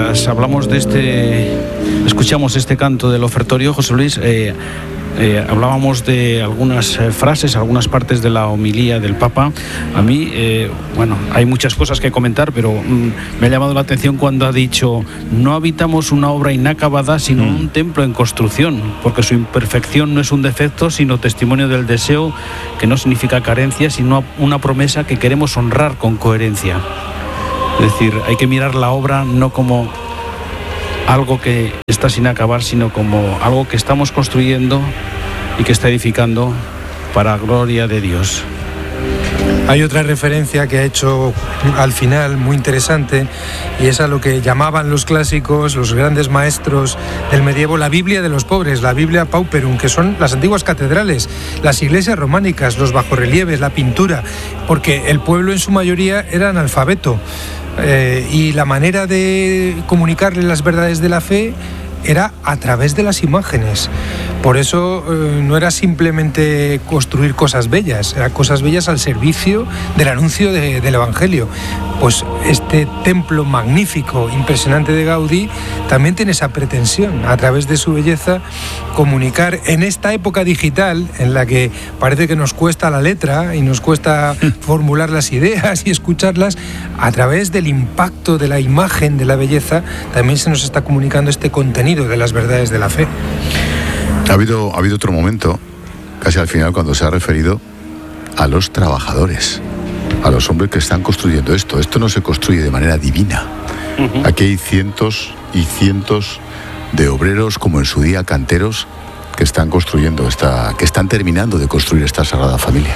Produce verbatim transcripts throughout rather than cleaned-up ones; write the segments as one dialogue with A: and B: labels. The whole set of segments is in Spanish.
A: mientras hablamos de este, escuchamos este canto del ofertorio, José Luis, eh, eh, hablábamos de algunas eh, frases, algunas partes de la homilía del Papa. A mí, eh, bueno, hay muchas cosas que comentar, pero mm, me ha llamado la atención cuando ha dicho: no habitamos una obra inacabada, sino mm. un templo en construcción, porque su imperfección no es un defecto, sino testimonio del deseo, que no significa carencia, sino una promesa que queremos honrar con coherencia. Es decir, hay que mirar la obra no como algo que está sin acabar, sino como algo que estamos construyendo y que está edificando para gloria de Dios.
B: Hay otra referencia que ha hecho al final muy interesante, y es a lo que llamaban los clásicos, los grandes maestros del medievo, la Biblia de los pobres, la Biblia Pauperum, que son las antiguas catedrales, las iglesias románicas, los bajorrelieves, la pintura, porque el pueblo en su mayoría era analfabeto. Eh, y la manera de comunicarle las verdades de la fe era a través de las imágenes. Por eso eh, no era simplemente construir cosas bellas, eran cosas bellas al servicio del anuncio de, del Evangelio. Pues este templo magnífico, impresionante de Gaudí, también tiene esa pretensión, a través de su belleza, comunicar en esta época digital en la que parece que nos cuesta la letra y nos cuesta formular las ideas y escucharlas, a través del impacto de la imagen, de la belleza, también se nos está comunicando este contenido de las verdades de la fe.
C: Ha habido, ha habido otro momento, casi al final, cuando se ha referido a los trabajadores, a los hombres que están construyendo esto. Esto no se construye de manera divina. Uh-huh. Aquí hay cientos y cientos de obreros, como en su día canteros, que están construyendo esta, que están terminando de construir esta Sagrada Familia.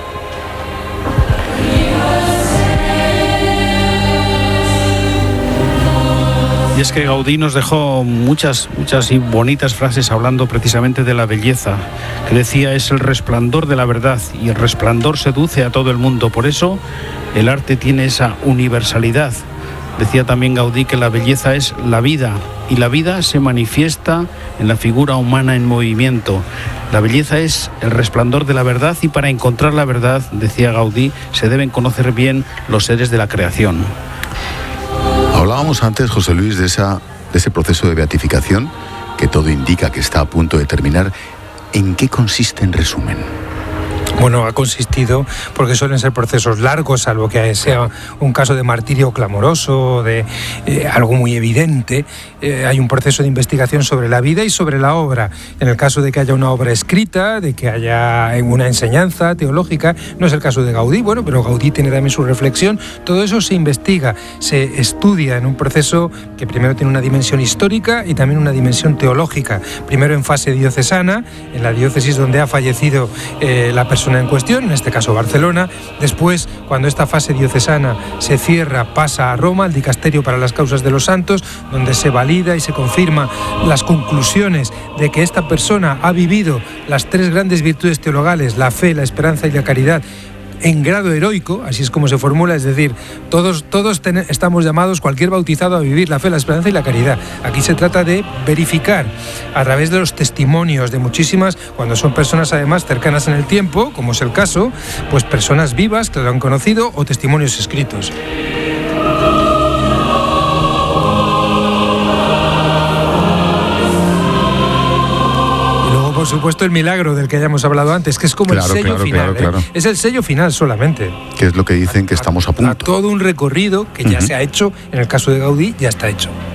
A: Y es que Gaudí nos dejó muchas, muchas y bonitas frases hablando precisamente de la belleza, que decía: es el resplandor de la verdad, y el resplandor seduce a todo el mundo. Por eso el arte tiene esa universalidad. Decía también Gaudí que la belleza es la vida, y la vida se manifiesta en la figura humana en movimiento. La belleza es el resplandor de la verdad, y para encontrar la verdad, decía Gaudí, se deben conocer bien los seres de la creación.
C: Hablábamos antes, José Luis, de, esa, de ese proceso de beatificación que todo indica que está a punto de terminar. ¿En qué consiste, en resumen?
B: Bueno, ha consistido, porque suelen ser procesos largos, salvo que sea un caso de martirio clamoroso, de eh, algo muy evidente. Eh, hay un proceso de investigación sobre la vida y sobre la obra. En el caso de que haya una obra escrita, de que haya una enseñanza teológica, no es el caso de Gaudí, bueno, pero Gaudí tiene también su reflexión. Todo eso se investiga, se estudia en un proceso que primero tiene una dimensión histórica y también una dimensión teológica. Primero en fase diocesana, en la diócesis donde ha fallecido eh, la persona en cuestión, en este caso Barcelona. Después, cuando esta fase diocesana se cierra, pasa a Roma, al Dicasterio para las Causas de los Santos, donde se valida y se confirma las conclusiones de que esta persona ha vivido las tres grandes virtudes teologales, la fe, la esperanza y la caridad, en grado heroico, así es como se formula, es decir, todos, todos ten, estamos llamados, cualquier bautizado, a vivir la fe, la esperanza y la caridad. Aquí se trata de verificar a través de los testimonios de muchísimas, cuando son personas además cercanas en el tiempo, como es el caso, pues personas vivas que lo han conocido, o testimonios escritos. Por supuesto, el milagro del que hayamos hablado antes, que es como claro, el sello claro, final, claro, claro. ¿eh? Es el sello final solamente.
C: Que es lo que dicen que estamos a punto.
B: A todo un recorrido que ya uh-huh. se ha hecho, en el caso de Gaudí, ya está hecho.